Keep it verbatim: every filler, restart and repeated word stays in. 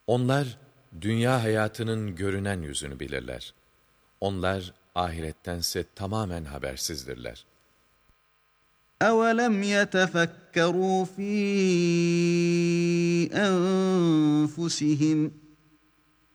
Onlar dünya hayatının görünen yüzünü bilirler. Onlar ahirettense tamamen habersizdirler. أَوَلَمْ يَتَفَكَّرُوا فِي أَنفُسِهِمْ